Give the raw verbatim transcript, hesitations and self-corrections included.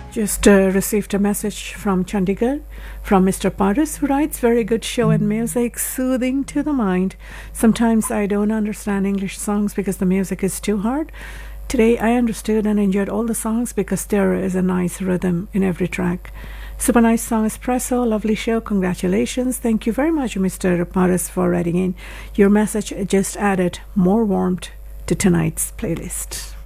Just uh, received a message from Chandigarh from Mister Paris, who writes, very good show and music, soothing to the mind. Sometimes I don't understand English songs because the music is too hard. Today I understood and enjoyed all the songs because there is a nice rhythm in every track. Super nice song, Espresso. Lovely show. Congratulations. Thank you very much, Mister Paris, for writing in. Your message just added more warmth to tonight's playlist.